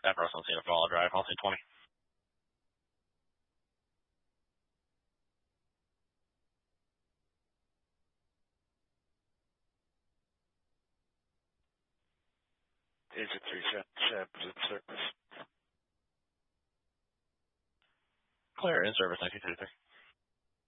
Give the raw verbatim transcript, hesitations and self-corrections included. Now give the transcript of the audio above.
That person will see the follow drive. I'll say twenty. Is it three seven service? Clear in service nineteen thirty-three.